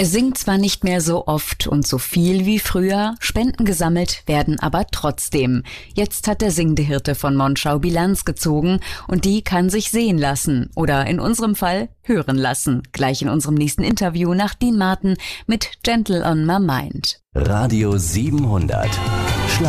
Er singt zwar nicht mehr so oft und so viel wie früher, Spenden gesammelt werden aber trotzdem. Jetzt hat der singende Hirte von Monschau Bilanz gezogen und die kann sich sehen lassen oder in unserem Fall hören lassen. Gleich in unserem nächsten Interview nach Dean Martin mit Gentle on My Mind. Radio 700.